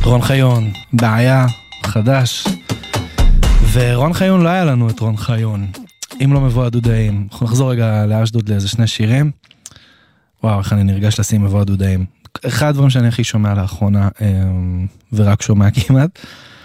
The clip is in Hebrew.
רון חיון, בעיה, חדש. ורון חיון לא היה לנו את רון חיון, אם לא מבוא הדודאים. אנחנו נחזור רגע לאשדוד לאיזה שני שירים. וואו, איך אני נרגש לשים מבוא הדודאים. אחד הדברים שאני הכי שומע לאחרונה, ורק שומע כמעט,